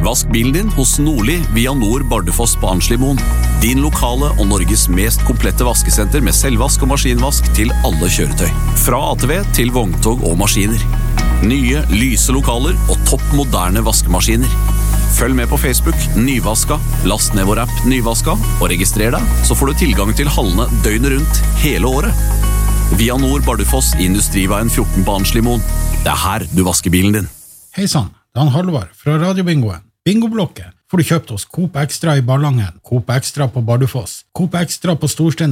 Vask bilen din hos Nordli via Nord Bardufoss på Arnslimoen. Din lokale og Norges mest komplette vaskesenter med selvvask og maskinvask til alle kjøretøy. Fra ATV til vogntog og maskiner. Nye, lyse lokaler og topp moderne vaskemaskiner. Følg med på Facebook Nyvaska, last ned vår app Nyvaska og registrer deg, så får du tilgang til hallene døgnet rundt hele året. Via Nord Bardufoss i Industriveien 14 på Arnslimoen. Det her du vasker bilen din. Hei sann, det er Halvard fra Radiobingoen. Bingoblokket får du kjøpt hos Coop Extra i Ballangen, Coop Extra på Bardufoss, Coop Extra på Storstein